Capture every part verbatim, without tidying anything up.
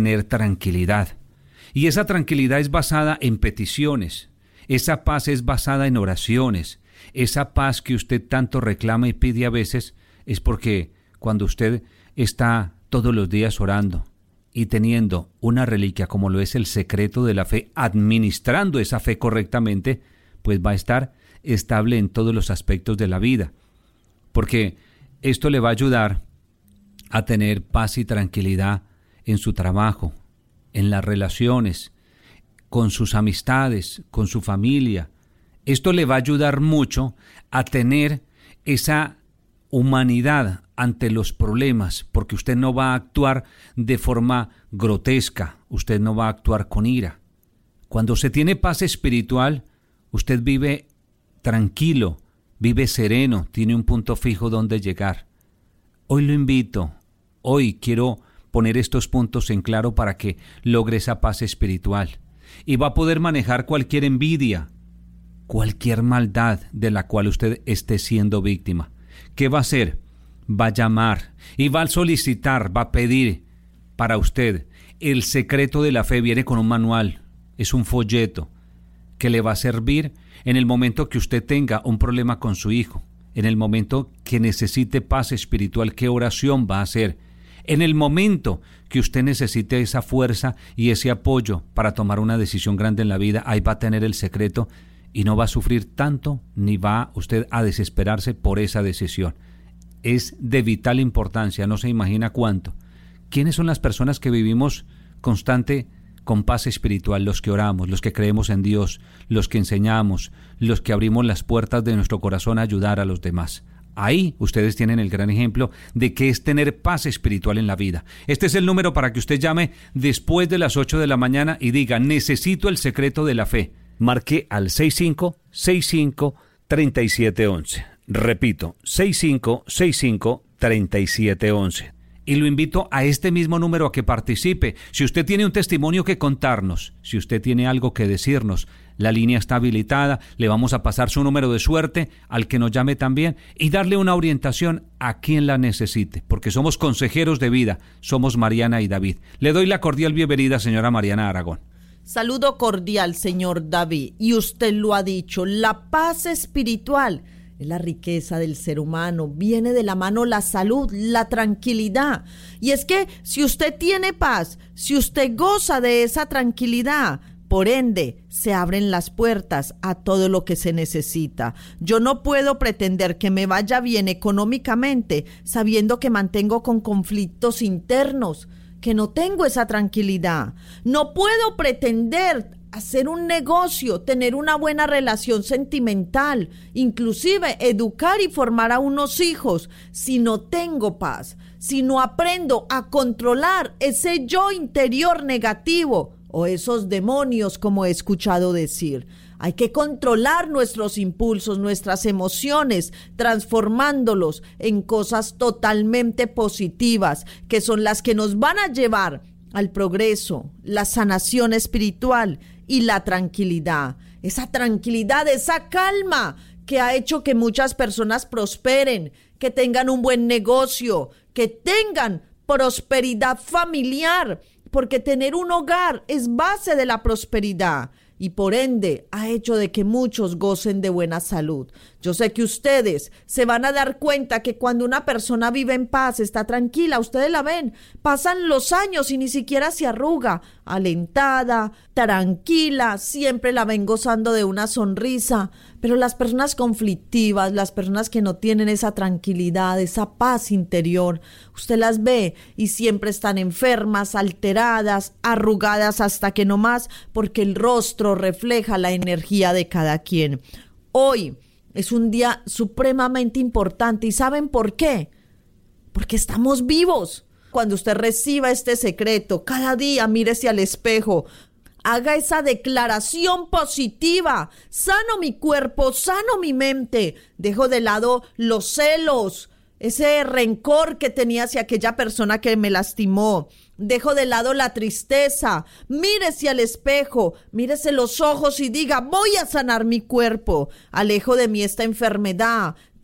tener tranquilidad. Y esa tranquilidad es basada en peticiones. Esa paz es basada en oraciones. Esa paz que usted tanto reclama y pide a veces es porque cuando usted está todos los días orando y teniendo una reliquia como lo es el secreto de la fe, administrando esa fe correctamente, pues va a estar estable en todos los aspectos de la vida. Porque esto le va a ayudar a tener paz y tranquilidad en su trabajo, en las relaciones, con sus amistades, con su familia. Esto le va a ayudar mucho a tener esa humanidad ante los problemas, porque usted no va a actuar de forma grotesca, usted no va a actuar con ira. Cuando se tiene paz espiritual, usted vive tranquilo, vive sereno, tiene un punto fijo donde llegar. Hoy lo invito, hoy quiero poner estos puntos en claro para que logre esa paz espiritual y va a poder manejar cualquier envidia, cualquier maldad de la cual usted esté siendo víctima. ¿Qué va a hacer? Va a llamar y va a solicitar, va a pedir para usted. El secreto de la fe viene con un manual, es un folleto que le va a servir en el momento que usted tenga un problema con su hijo, en el momento que necesite paz espiritual, qué oración va a hacer, en el momento que usted necesite esa fuerza y ese apoyo para tomar una decisión grande en la vida, ahí va a tener el secreto y no va a sufrir tanto ni va usted a desesperarse por esa decisión. Es de vital importancia, no se imagina cuánto. ¿Quiénes son las personas que vivimos constante con paz espiritual? Los que oramos, los que creemos en Dios, los que enseñamos, los que abrimos las puertas de nuestro corazón a ayudar a los demás. Ahí ustedes tienen el gran ejemplo de qué es tener paz espiritual en la vida. Este es el número para que usted llame después de las ocho de la mañana y diga, necesito el secreto de la fe. Marque al seis cinco seis cinco, tres siete uno uno. Repito, seis cinco seis cinco, tres siete uno uno. Y lo invito a este mismo número a que participe. Si usted tiene un testimonio que contarnos, si usted tiene algo que decirnos, la línea está habilitada, le vamos a pasar su número de suerte al que nos llame también y darle una orientación a quien la necesite, porque somos consejeros de vida, somos Mariana y David. Le doy la cordial bienvenida, señora Mariana Aragón. Saludo cordial, señor David, y usted lo ha dicho, la paz espiritual es la riqueza del ser humano, viene de la mano la salud, la tranquilidad. Y es que si usted tiene paz, si usted goza de esa tranquilidad, por ende, se abren las puertas a todo lo que se necesita. Yo no puedo pretender que me vaya bien económicamente sabiendo que mantengo con conflictos internos, que no tengo esa tranquilidad. No puedo pretender hacer un negocio, tener una buena relación sentimental, inclusive educar y formar a unos hijos, si no tengo paz, si no aprendo a controlar ese yo interior negativo o esos demonios, como he escuchado decir. Hay que controlar nuestros impulsos, nuestras emociones, transformándolos en cosas totalmente positivas, que son las que nos van a llevar al progreso, la sanación espiritual y la tranquilidad. Esa tranquilidad, esa calma que ha hecho que muchas personas prosperen, que tengan un buen negocio, que tengan prosperidad familiar, porque tener un hogar es base de la prosperidad y por ende ha hecho de que muchos gocen de buena salud. Yo sé que ustedes se van a dar cuenta que cuando una persona vive en paz, está tranquila, ustedes la ven, pasan los años y ni siquiera se arruga, alentada, tranquila, siempre la ven gozando de una sonrisa. Pero las personas conflictivas, las personas que no tienen esa tranquilidad, esa paz interior, usted las ve y siempre están enfermas, alteradas, arrugadas hasta que no más, porque el rostro refleja la energía de cada quien. Hoy es un día supremamente importante. ¿Y saben por qué? Porque estamos vivos. Cuando usted reciba este secreto, cada día mírese al espejo, haga esa declaración positiva. Sano mi cuerpo, sano mi mente. Dejo de lado los celos, ese rencor que tenía hacia aquella persona que me lastimó. Dejo de lado la tristeza. Mírese al espejo, mírese los ojos y diga, voy a sanar mi cuerpo. Alejo de mí esta enfermedad.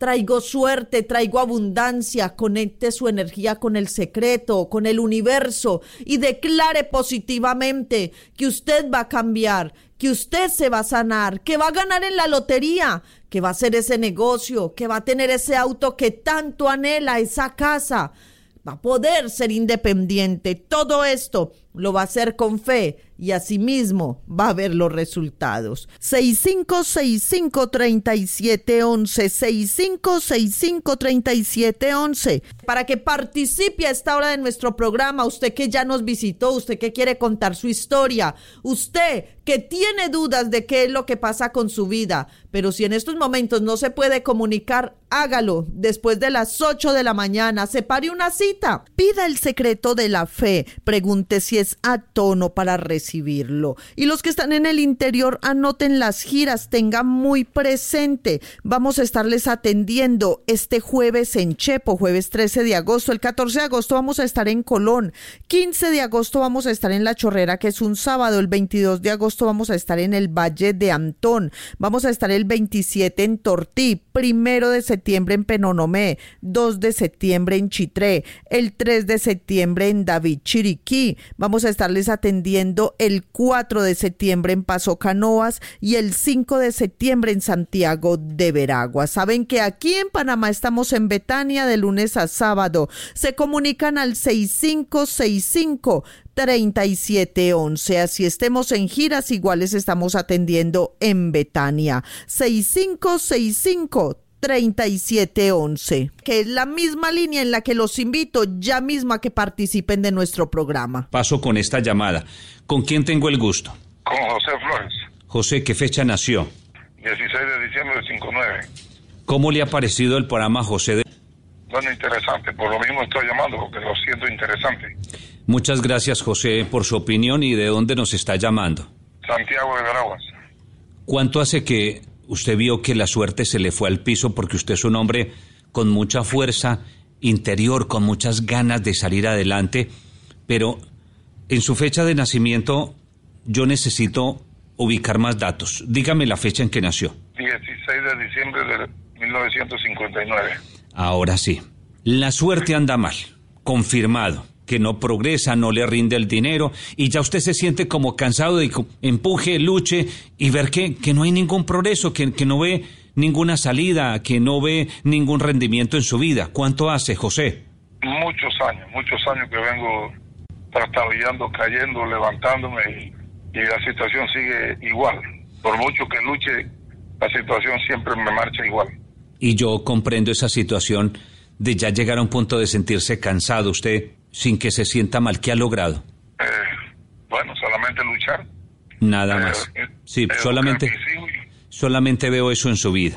traigo suerte, traigo abundancia. Conecte su energía con el secreto, con el universo y declare positivamente que usted va a cambiar, que usted se va a sanar, que va a ganar en la lotería, que va a hacer ese negocio, que va a tener ese auto que tanto anhela, esa casa. Va a poder ser independiente. Todo esto lo va a hacer con fe y asimismo va a ver los resultados. seis cinco seis cinco, tres siete uno uno, seis cinco seis cinco, tres siete uno uno. Para que participe a esta hora de nuestro programa, usted que ya nos visitó, usted que quiere contar su historia, usted que tiene dudas de qué es lo que pasa con su vida, pero si en estos momentos no se puede comunicar, hágalo después de las ocho de la mañana, separe una cita, pida el secreto de la fe, pregunte si es a tono para recibirlo. Y los que están en el interior, anoten las giras, tengan muy presente. Vamos a estarles atendiendo este jueves en Chepo, jueves trece de agosto. El catorce de agosto vamos a estar en Colón. quince de agosto vamos a estar en La Chorrera, que es un sábado. El veintidós de agosto vamos a estar en el Valle de Antón. Vamos a estar el veintisiete en Tortí. Primero de septiembre en Penonomé. dos de septiembre en Chitré. El tres de septiembre en David Chiriquí. Vamos a estarles atendiendo el cuatro de septiembre en Paso Canoas y el cinco de septiembre en Santiago de Veragua. Saben que aquí en Panamá estamos en Betania de lunes a sábado. Se comunican al seis cinco seis cinco, tres siete uno uno. Así estemos en giras, iguales estamos atendiendo en Betania. seis cinco seis cinco, tres siete uno uno, que es la misma línea en la que los invito ya mismo a que participen de nuestro programa. Paso con esta llamada. ¿Con quién tengo el gusto? Con José Flores. José, ¿qué fecha nació? dieciséis de diciembre del cincuenta y nueve. ¿Cómo le ha parecido el programa, José? De... Bueno, interesante. Por lo mismo estoy llamando, porque lo siento interesante. Muchas gracias, José, por su opinión. ¿Y de dónde nos está llamando? Santiago de Veraguas. ¿Cuánto hace que usted vio que la suerte se le fue al piso? Porque usted es un hombre con mucha fuerza interior, con muchas ganas de salir adelante, pero en su fecha de nacimiento yo necesito ubicar más datos. Dígame la fecha en que nació. dieciséis de diciembre de mil novecientos cincuenta y nueve. Ahora sí. La suerte anda mal, confirmado, que no progresa, no le rinde el dinero y ya usted se siente como cansado de que empuje, luche y ver que, que no hay ningún progreso, que, que no ve ninguna salida, que no ve ningún rendimiento en su vida. ¿Cuánto hace, José? Muchos años, muchos años que vengo trastabillando, cayendo, levantándome y, y la situación sigue igual. Por mucho que luche, la situación siempre me marcha igual. Y yo comprendo esa situación de ya llegar a un punto de sentirse cansado. Usted, sin que se sienta mal, ¿qué ha logrado? Eh, bueno, solamente luchar. Nada eh, más. Eh, sí, eh, solamente, y... solamente veo eso en su vida.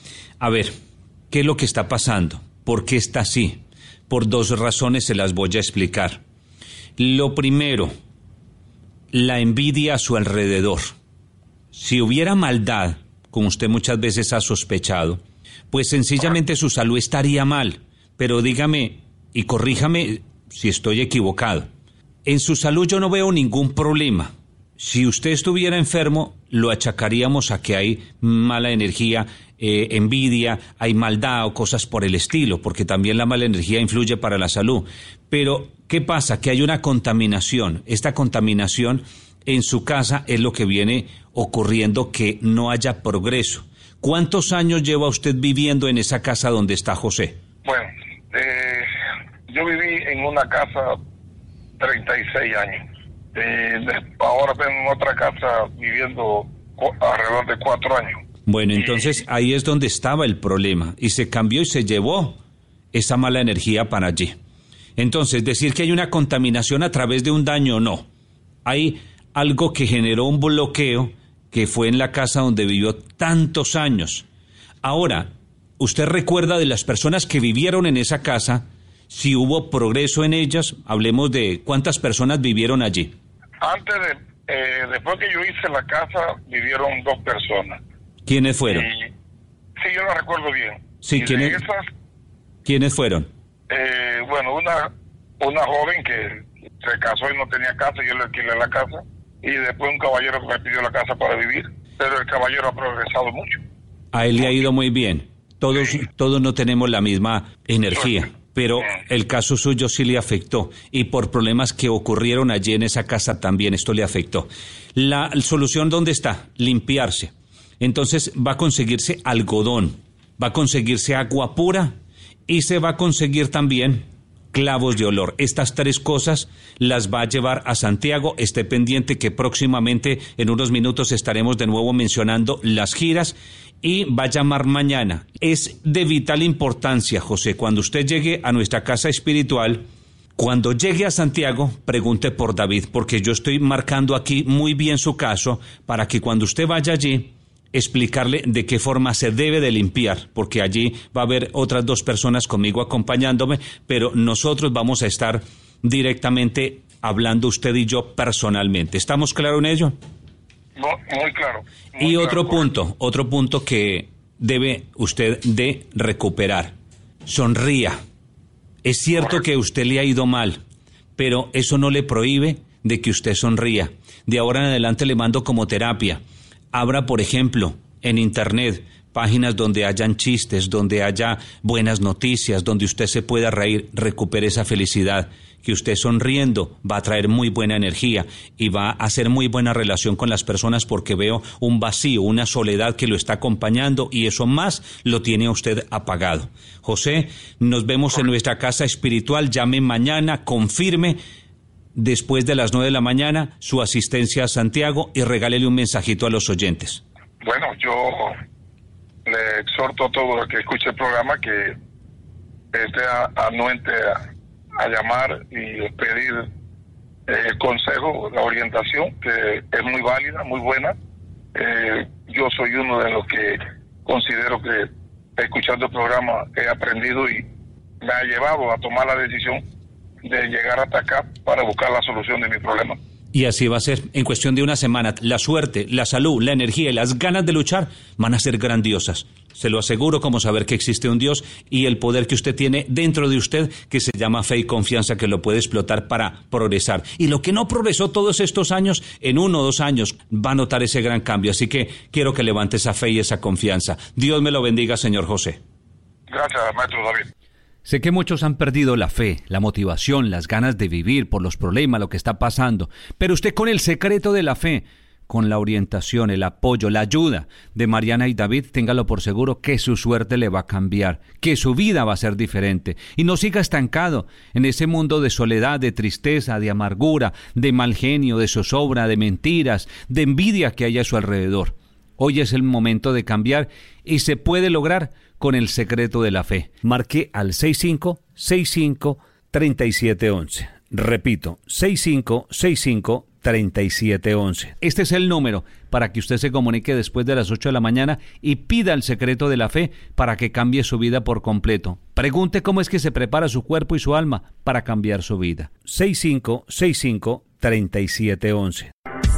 A ver, ¿qué es lo que está pasando? ¿Por qué está así? Por dos razones se las voy a explicar. Lo primero, la envidia a su alrededor. Si hubiera maldad, como usted muchas veces ha sospechado, pues sencillamente su salud estaría mal. Pero dígame, y corríjame si estoy equivocado, en su salud yo no veo ningún problema. Si usted estuviera enfermo, lo achacaríamos a que hay mala energía, eh, envidia, hay maldad o cosas por el estilo, porque también la mala energía influye para la salud. Pero, ¿qué pasa? Que hay una contaminación. Esta contaminación en su casa es lo que viene ocurriendo, que no haya progreso. ¿Cuántos años lleva usted viviendo en esa casa donde está José? Bueno, eh, yo viví en una casa treinta y seis años. Eh, ahora tengo en otra casa viviendo alrededor de cuatro años. Bueno, entonces ahí es donde estaba el problema y se cambió y se llevó esa mala energía para allí. Entonces, decir que hay una contaminación a través de un daño, no. Hay algo que generó un bloqueo que fue en la casa donde vivió tantos años. Ahora, ¿usted recuerda de las personas que vivieron en esa casa? Si hubo progreso en ellas, hablemos de cuántas personas vivieron allí. Antes de, eh, después que yo hice la casa, vivieron dos personas. ¿Quiénes fueron? Y, sí, yo la recuerdo bien. Sí, y ¿quiénes, de esas, ¿quiénes fueron? Eh, bueno, una, una joven que se casó y no tenía casa, yo le alquilé la casa. Y después un caballero que me pidió la casa para vivir. Pero el caballero ha progresado mucho. A él le ha ido muy bien. todos, todos no tenemos la misma energía. Pero el caso suyo sí le afectó y por problemas que ocurrieron allí en esa casa también esto le afectó. La solución, ¿dónde está? Limpiarse. Entonces va a conseguirse algodón, va a conseguirse agua pura y se va a conseguir también clavos de olor. Estas tres cosas las va a llevar a Santiago. Esté pendiente que próximamente en unos minutos estaremos de nuevo mencionando las giras. Y va a llamar mañana. Es de vital importancia, José, cuando usted llegue a nuestra casa espiritual, cuando llegue a Santiago, pregunte por David, porque yo estoy marcando aquí muy bien su caso para que cuando usted vaya allí, explicarle de qué forma se debe de limpiar, porque allí va a haber otras dos personas conmigo acompañándome, pero nosotros vamos a estar directamente hablando usted y yo personalmente. ¿Estamos claros en ello? No, muy claro. Muy y otro claro, punto, otro punto que debe usted de recuperar. Sonría. Es cierto correcto. Que a usted le ha ido mal, pero eso no le prohíbe de que usted sonría. De ahora en adelante le mando como terapia. Abra, por ejemplo, en internet, páginas donde hayan chistes, donde haya buenas noticias, donde usted se pueda reír, recupere esa felicidad. Que usted sonriendo va a traer muy buena energía y va a hacer muy buena relación con las personas porque veo un vacío, una soledad que lo está acompañando y eso más lo tiene usted apagado. José, nos vemos en nuestra casa espiritual, llame mañana, confirme después de las nueve de la mañana su asistencia a Santiago y regálele un mensajito a los oyentes. Bueno, yo le exhorto a todo el que escuche el programa que esté anuente a a llamar y pedir eh, el consejo, la orientación, que es muy válida, muy buena. Eh, yo soy uno de los que considero que escuchando el programa he aprendido y me ha llevado a tomar la decisión de llegar hasta acá para buscar la solución de mi problema. Y así va a ser. En cuestión de una semana, la suerte, la salud, la energía y las ganas de luchar van a ser grandiosas. Se lo aseguro, como saber que existe un Dios y el poder que usted tiene dentro de usted, que se llama fe y confianza, que lo puede explotar para progresar. Y lo que no progresó todos estos años, en uno o dos años va a notar ese gran cambio. Así que quiero que levante esa fe y esa confianza. Dios me lo bendiga, señor José. Gracias, maestro David. Sé que muchos han perdido la fe, la motivación, las ganas de vivir por los problemas, lo que está pasando. Pero usted con el secreto de la fe, con la orientación, el apoyo, la ayuda de Mariana y David, téngalo por seguro que su suerte le va a cambiar, que su vida va a ser diferente. Y no siga estancado en ese mundo de soledad, de tristeza, de amargura, de mal genio, de zozobra, de mentiras, de envidia que hay a su alrededor. Hoy es el momento de cambiar y se puede lograr con el secreto de la fe. Marque al seis cinco seis cinco, tres siete uno uno. Repito, seis cinco seis cinco, tres siete uno uno. Este es el número para que usted se comunique después de las ocho de la mañana y pida el secreto de la fe para que cambie su vida por completo. Pregunte cómo es que se prepara su cuerpo y su alma para cambiar su vida. seis cinco seis cinco, tres siete uno uno.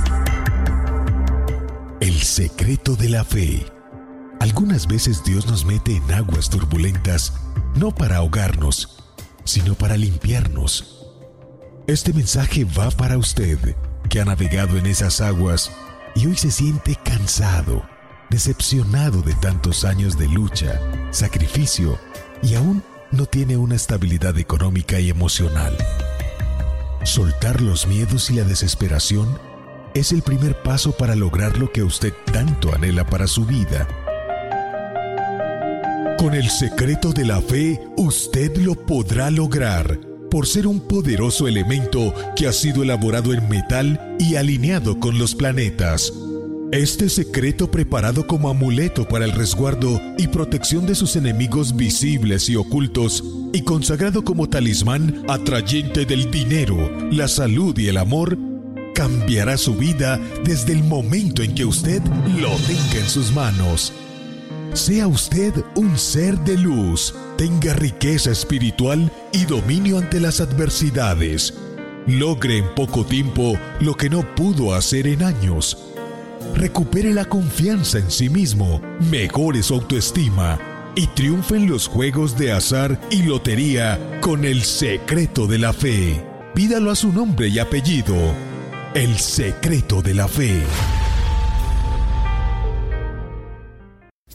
El secreto de la fe. Algunas veces Dios nos mete en aguas turbulentas, no para ahogarnos, sino para limpiarnos. Este mensaje va para usted, que ha navegado en esas aguas y hoy se siente cansado, decepcionado de tantos años de lucha, sacrificio y aún no tiene una estabilidad económica y emocional. Soltar los miedos y la desesperación es el primer paso para lograr lo que usted tanto anhela para su vida. Con el secreto de la fe, usted lo podrá lograr, por ser un poderoso elemento que ha sido elaborado en metal y alineado con los planetas. Este secreto, preparado como amuleto para el resguardo y protección de sus enemigos visibles y ocultos, y consagrado como talismán atrayente del dinero, la salud y el amor, cambiará su vida desde el momento en que usted lo tenga en sus manos. Sea usted un ser de luz, tenga riqueza espiritual y dominio ante las adversidades. Logre en poco tiempo lo que no pudo hacer en años. Recupere la confianza en sí mismo, mejore su autoestima y triunfe en los juegos de azar y lotería con el secreto de la fe. Pídalo a su nombre y apellido. El secreto de la fe.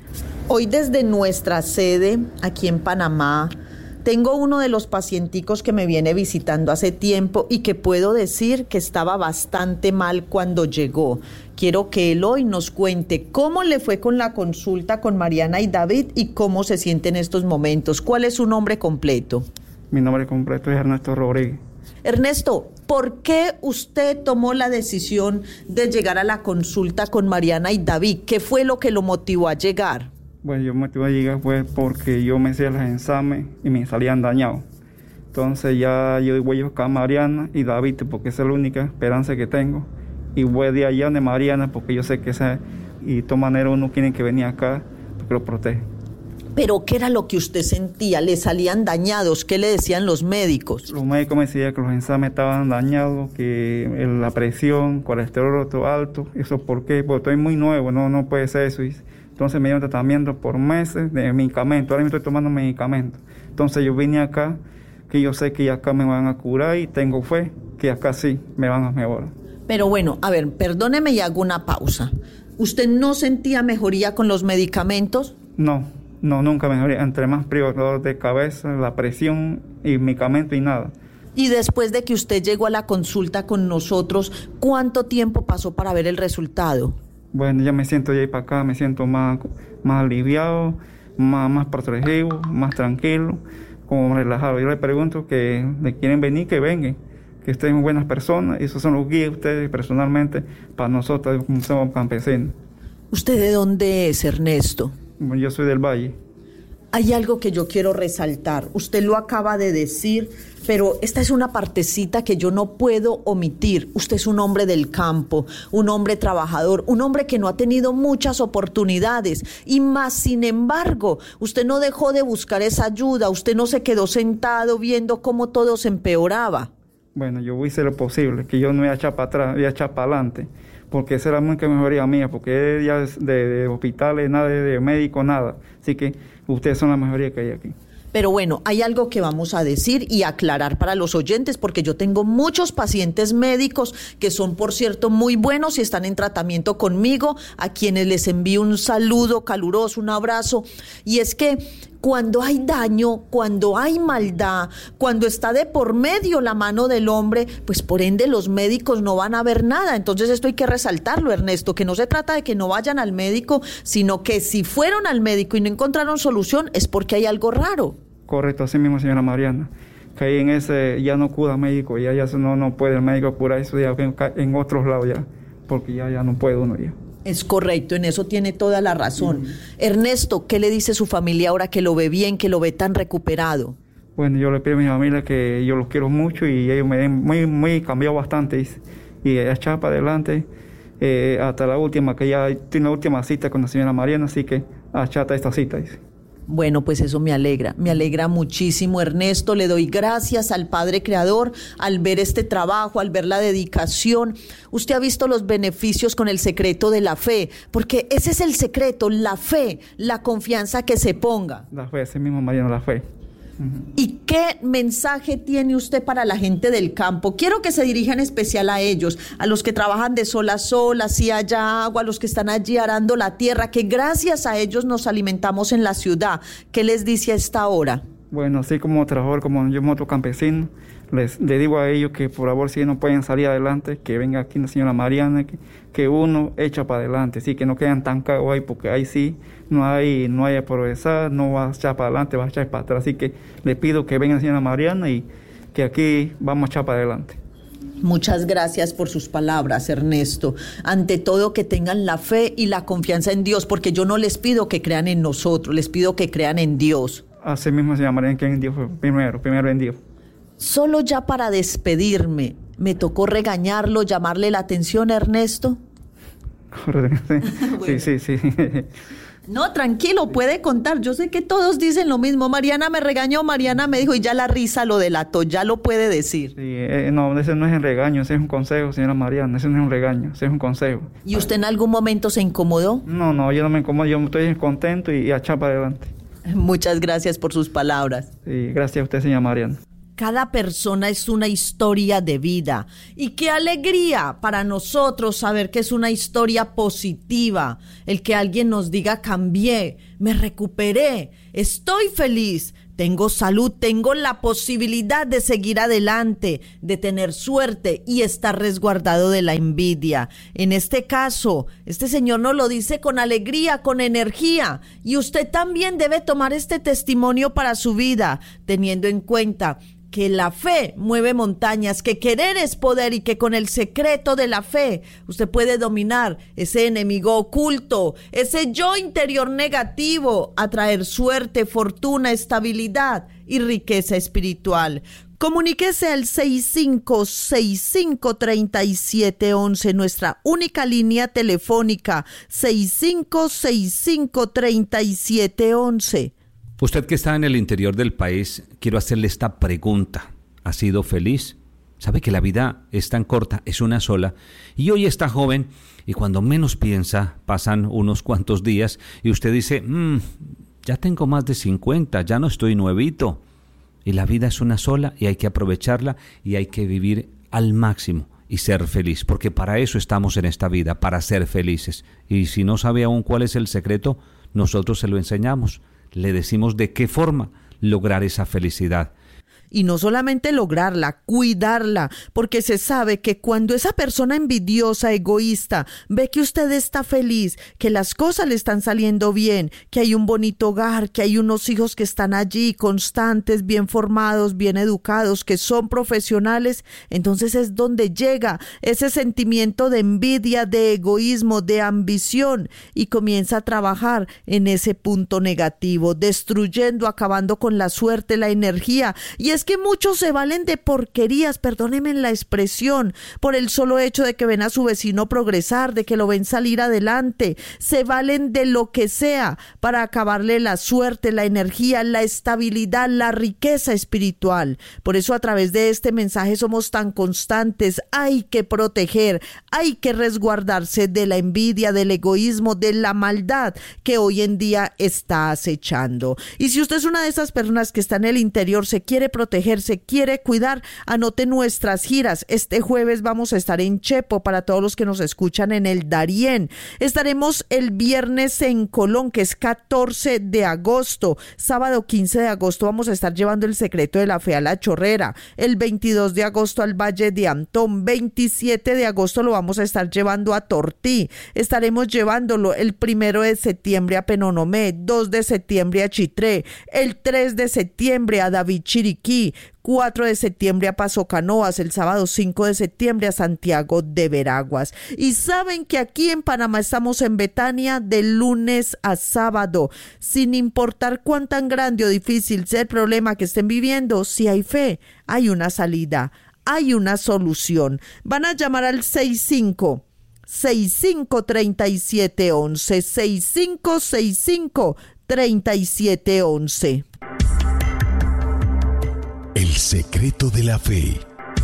Hoy desde nuestra sede aquí en Panamá, tengo uno de los pacienticos que me viene visitando hace tiempo y que puedo decir que estaba bastante mal cuando llegó. Quiero que él hoy nos cuente cómo le fue con la consulta con Mariana y David y cómo se siente en estos momentos. ¿Cuál es su nombre completo? Mi nombre completo es Ernesto Rodríguez. Ernesto, ¿por qué usted tomó la decisión de llegar a la consulta con Mariana y David? ¿Qué fue lo que lo motivó a llegar? Bueno, yo me motivé a llegar pues porque yo me hacía los exámenes y me salían dañados. Entonces ya yo voy a buscar a Mariana y David porque esa es la única esperanza que tengo. Y voy de allá de Mariana porque yo sé que esa, y de todas maneras uno tiene que venir acá porque lo protege. ¿Pero qué era lo que usted sentía? ¿Le salían dañados? ¿Qué le decían los médicos? Los médicos me decían que los exámenes estaban dañados, que la presión, colesterol todo alto. ¿Eso por qué? Porque estoy muy nuevo, no, no puede ser eso. Entonces me dieron tratamiento por meses de medicamentos. Ahora mismo estoy tomando medicamentos. Entonces yo vine acá, que yo sé que acá me van a curar y tengo fe que acá sí me van a mejorar. Pero bueno, a ver, perdóneme y hago una pausa. ¿Usted no sentía mejoría con los medicamentos? No, no, nunca mejoría. Entre más frío, dolor de cabeza, la presión y medicamento y nada. Y después de que usted llegó a la consulta con nosotros, ¿cuánto tiempo pasó para ver el resultado? Bueno, ya me siento de ahí para acá, me siento más, más aliviado, más, más protegido, más tranquilo, como relajado. Yo les pregunto que le quieren venir, que vengan, que estén buenas personas. Esos son los guías ustedes personalmente para nosotros como somos campesinos. ¿Usted de dónde es, Ernesto? Bueno, yo soy del Valle. Hay algo que yo quiero resaltar. Usted lo acaba de decir, pero esta es una partecita que yo no puedo omitir. Usted es un hombre del campo, un hombre trabajador, un hombre que no ha tenido muchas oportunidades. Y más, sin embargo, usted no dejó de buscar esa ayuda. Usted no se quedó sentado viendo cómo todo se empeoraba. Bueno, yo hice lo posible, que yo no iba a echar para atrás, voy a echar para adelante. Porque esa era la única mejoría mía, porque ya de, de hospitales, nada de, de médico, nada. Así que ustedes son la mejoría que hay aquí. Pero bueno, hay algo que vamos a decir y aclarar para los oyentes, porque yo tengo muchos pacientes médicos que son, por cierto, muy buenos y están en tratamiento conmigo, a quienes les envío un saludo caluroso, un abrazo. Y es que cuando hay daño, cuando hay maldad, cuando está de por medio la mano del hombre, pues por ende los médicos no van a ver nada. Entonces esto hay que resaltarlo, Ernesto, que no se trata de que no vayan al médico, sino que si fueron al médico y no encontraron solución es porque hay algo raro. Correcto, así mismo, señora Mariana. Que ahí en ese ya no cura médico, ya, ya no, no puede el médico curar eso ya en, en otros lados ya, porque ya, ya no puede uno ya. Es correcto, en eso tiene toda la razón. Mm. Ernesto, ¿qué le dice su familia ahora que lo ve bien, que lo ve tan recuperado? Bueno, yo le pido a mi familia que yo los quiero mucho y ellos me den muy, muy cambiado bastante y, y echar para adelante eh, hasta la última, que ya tiene la última cita con la señora Mariana, así que achata esta cita, dice. Bueno, pues eso me alegra, me alegra muchísimo, Ernesto. Le doy gracias al Padre Creador al ver este trabajo, al ver la dedicación. Usted ha visto los beneficios con el secreto de la fe, porque ese es el secreto, la fe, la confianza que se ponga. La fe, ese mismo, Mariano, la fe. Uh-huh. ¿Y qué mensaje tiene usted para la gente del campo? Quiero que se dirija en especial a ellos, a los que trabajan de sol a sol, así haya agua, a los que están allí arando la tierra, que gracias a ellos nos alimentamos en la ciudad. ¿Qué les dice a esta hora? Bueno, así como trabajador, como yo moto campesino, les, les digo a ellos que por favor, si no pueden salir adelante, que venga aquí la señora Mariana, que, que uno echa para adelante, sí, que no quedan tan cagados ahí, porque ahí sí no hay, no hay a progresar, no va a echar para adelante, va a echar para atrás. Así que les pido que venga la señora Mariana y que aquí vamos a echar para adelante. Muchas gracias por sus palabras, Ernesto. Ante todo, que tengan la fe y la confianza en Dios, porque yo no les pido que crean en nosotros, les pido que crean en Dios. Así mismo se llamarían que en Dios fue primero, primero en Dios. Solo ya para despedirme, ¿me tocó regañarlo, llamarle la atención, Ernesto? Sí, sí, sí. No, tranquilo, puede contar. Yo sé que todos dicen lo mismo. Mariana me regañó, Mariana me dijo, y ya la risa lo delató, ya lo puede decir. Sí, eh, no, ese no es un regaño, ese es un consejo, señora Mariana, ese no es un regaño, ese es un consejo. ¿Y usted en algún momento se incomodó? No, no, yo no me incomodo, yo estoy contento y, y a echar para adelante. Muchas gracias por sus palabras. Sí, gracias a usted, señora Mariana. Cada persona es una historia de vida. Y qué alegría para nosotros saber que es una historia positiva. El que alguien nos diga cambié, me recuperé, estoy feliz, tengo salud, tengo la posibilidad de seguir adelante, de tener suerte y estar resguardado de la envidia. En este caso, este señor nos lo dice con alegría, con energía. Y usted también debe tomar este testimonio para su vida, teniendo en cuenta que la fe mueve montañas, que querer es poder y que con el secreto de la fe usted puede dominar ese enemigo oculto, ese yo interior negativo, atraer suerte, fortuna, estabilidad y riqueza espiritual. Comuníquese al seis cinco seis cinco, tres siete uno uno, nuestra única línea telefónica, seis cinco seis cinco, tres siete uno uno. Usted que está en el interior del país, quiero hacerle esta pregunta. ¿Ha sido feliz? Sabe que la vida es tan corta, es una sola, y hoy está joven, y cuando menos piensa, pasan unos cuantos días, y usted dice, mmm, ya tengo más de cincuenta, ya no estoy nuevito. Y la vida es una sola, y hay que aprovecharla, y hay que vivir al máximo, y ser feliz, porque para eso estamos en esta vida, para ser felices. Y si no sabe aún cuál es el secreto, nosotros se lo enseñamos. Le decimos de qué forma lograr esa felicidad. Y no solamente lograrla, cuidarla, porque se sabe que cuando esa persona envidiosa, egoísta, ve que usted está feliz, que las cosas le están saliendo bien, que hay un bonito hogar, que hay unos hijos que están allí, constantes, bien formados, bien educados, que son profesionales, entonces es donde llega ese sentimiento de envidia, de egoísmo, de ambición, y comienza a trabajar en ese punto negativo, destruyendo, acabando con la suerte, la energía. Y es que muchos se valen de porquerías, perdónenme la expresión, por el solo hecho de que ven a su vecino progresar, de que lo ven salir adelante. Se valen de lo que sea para acabarle la suerte, la energía, la estabilidad, la riqueza espiritual. Por eso a través de este mensaje somos tan constantes. Hay que proteger, hay que resguardarse de la envidia, del egoísmo, de la maldad que hoy en día está acechando. Y si usted es una de esas personas que está en el interior, se quiere proteger, se quiere cuidar, anote nuestras giras. Este jueves vamos a estar en Chepo para todos los que nos escuchan en el Darién. Estaremos el viernes en Colón, que es catorce de agosto. Sábado quince de agosto vamos a estar llevando el secreto de la fe a La Chorrera. El veintidós de agosto al Valle de Antón. veintisiete de agosto lo vamos a estar llevando a Tortí. Estaremos llevándolo el primero de septiembre a Penonomé, dos de septiembre a Chitré, el tres de septiembre a David Chiriquí, cuatro de septiembre a Paso Canoas, el sábado cinco de septiembre a Santiago de Veraguas. Y saben que aquí en Panamá estamos en Betania de lunes a sábado, sin importar cuán tan grande o difícil sea el problema que estén viviendo. Si hay fe, hay una salida, hay una solución. Van a llamar al seis cinco seis cinco, tres siete uno uno, seis cinco seis cinco, tres siete uno uno. El secreto de la fe.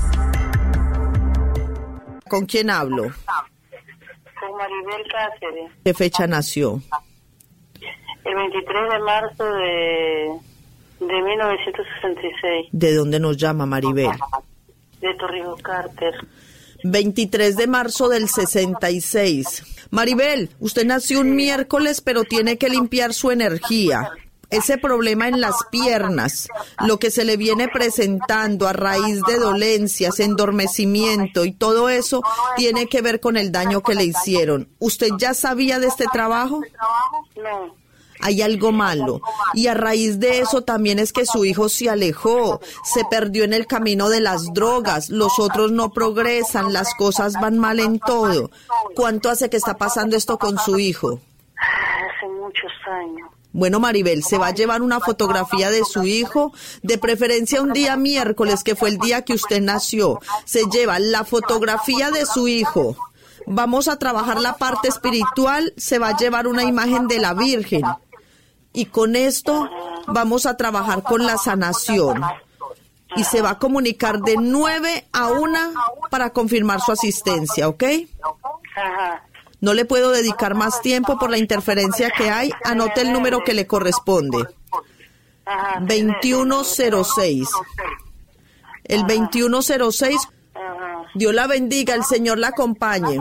¿Con quién hablo? Con Maribel Cáceres. ¿Qué fecha nació? El veintitrés de marzo de, de mil novecientos sesenta y seis. ¿De dónde nos llama Maribel? De Torrijos Carter. veintitrés de marzo del sesenta y seis. Maribel, usted nació un miércoles, pero tiene que limpiar su energía. Ese problema en las piernas, lo que se le viene presentando a raíz de dolencias, endormecimiento y todo eso, tiene que ver con el daño que le hicieron. ¿Usted ya sabía de este trabajo? No. Hay algo malo. Y a raíz de eso también es que su hijo se alejó, se perdió en el camino de las drogas, los otros no progresan, las cosas van mal en todo. ¿Cuánto hace que está pasando esto con su hijo? Hace muchos años. Bueno, Maribel, se va a llevar una fotografía de su hijo, de preferencia un día miércoles, que fue el día que usted nació. Se lleva la fotografía de su hijo. Vamos a trabajar la parte espiritual, se va a llevar una imagen de la Virgen. Y con esto vamos a trabajar con la sanación. Y se va a comunicar de nueve a una para confirmar su asistencia, ¿ok? Ajá. No le puedo dedicar más tiempo por la interferencia que hay. Anote el número que le corresponde. Ajá. veintiuno cero seis. el Ajá. veintiuno cero seis. Ajá. Dios la bendiga, el Señor la acompañe.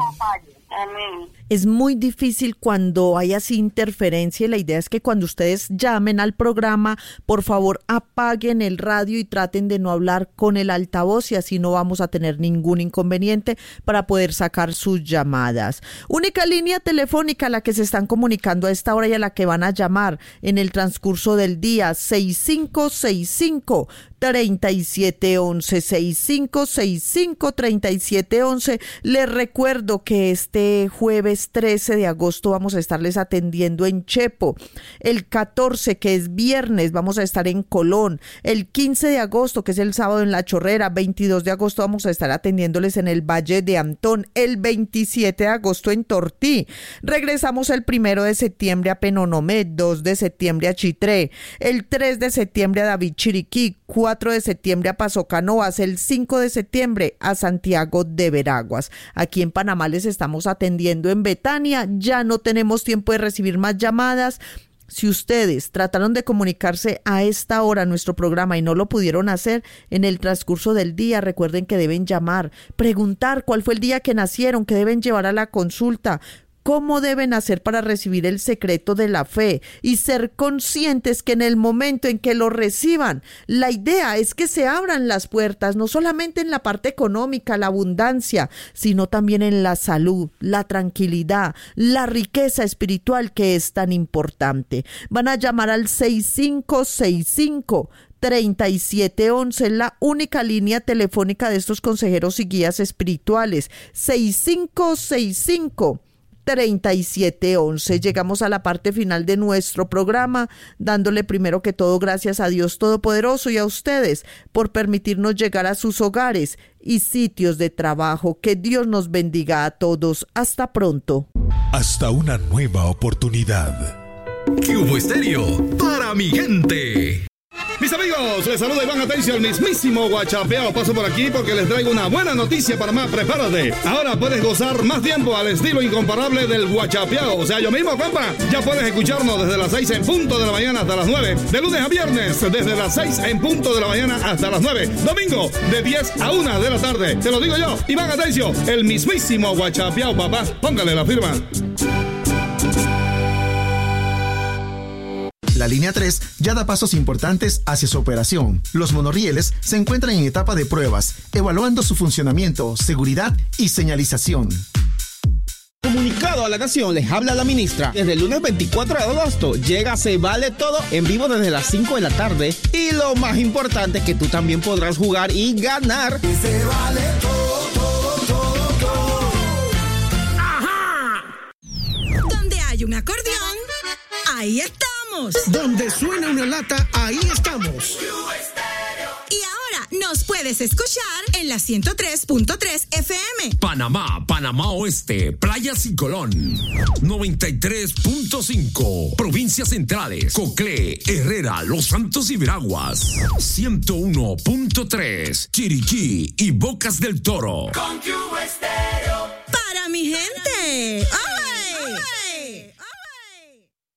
Amén. Es muy difícil cuando hay así interferencia y la idea es que cuando ustedes llamen al programa, por favor apaguen el radio y traten de no hablar con el altavoz y así no vamos a tener ningún inconveniente para poder sacar sus llamadas. Única línea telefónica a la que se están comunicando a esta hora y a la que van a llamar en el transcurso del día, seis cinco seis cinco, tres siete uno uno, seis cinco seis cinco, tres siete uno uno. Les recuerdo que este jueves trece de agosto vamos a estarles atendiendo en Chepo. El catorce, que es viernes, vamos a estar en Colón. El quince de agosto, que es el sábado, en La Chorrera. veintidós de agosto vamos a estar atendiéndoles en el Valle de Antón. El veintisiete de agosto en Tortí. Regresamos el primero de septiembre a Penonomé, dos de septiembre a Chitré, el tres de septiembre a David Chiriquí, cuatro de septiembre a Paso Canoas, el cinco de septiembre a Santiago de Veraguas. Aquí en Panamá les estamos atendiendo en Betania. Ya no tenemos tiempo de recibir más llamadas. Si ustedes trataron de comunicarse a esta hora a nuestro programa y no lo pudieron hacer en el transcurso del día, recuerden que deben llamar, preguntar cuál fue el día que nacieron, que deben llevar a la consulta, cómo deben hacer para recibir el secreto de la fe y ser conscientes que en el momento en que lo reciban, la idea es que se abran las puertas, no solamente en la parte económica, la abundancia, sino también en la salud, la tranquilidad, la riqueza espiritual que es tan importante. Van a llamar al seis cinco seis cinco, tres siete uno uno, la única línea telefónica de estos consejeros y guías espirituales. seis cinco seis cinco, tres siete uno uno. Llegamos a la parte final de nuestro programa, dándole primero que todo gracias a Dios Todopoderoso y a ustedes por permitirnos llegar a sus hogares y sitios de trabajo. Que Dios nos bendiga a todos. Hasta pronto. Hasta una nueva oportunidad. Cubo Estéreo, para mi gente. Mis amigos, les saluda Iván Atencio, el mismísimo Guachapeao. Paso por aquí porque les traigo una buena noticia para más. Prepárate. Ahora puedes gozar más tiempo al estilo incomparable del Guachapeao. O sea, yo mismo, compa. Ya puedes escucharnos desde las seis en punto de la mañana hasta las nueve. De lunes a viernes, desde las seis en punto de la mañana hasta las nueve. Domingo, de diez a una de la tarde. Te lo digo yo, Iván Atencio, el mismísimo Guachapeao, papá. Póngale la firma. La línea tres ya da pasos importantes hacia su operación. Los monorrieles se encuentran en etapa de pruebas, evaluando su funcionamiento, seguridad y señalización. Comunicado a la nación, les habla la ministra. Desde el lunes veinticuatro de agosto llega Se Vale Todo en vivo desde las cinco de la tarde. Y lo más importante es que tú también podrás jugar y ganar. Y se vale todo, todo, todo, todo. ¡Ajá! Donde hay un acordeón, ahí estamos. Donde suena una lata, ahí estamos. Y ahora nos puedes escuchar en la ciento tres punto tres F M. Panamá, Panamá Oeste, Playas y Colón. noventa y tres punto cinco. Provincias Centrales, Coclé, Herrera, Los Santos y Veraguas. ciento uno punto tres. Chiriquí y Bocas del Toro. Con Cubo Estéreo.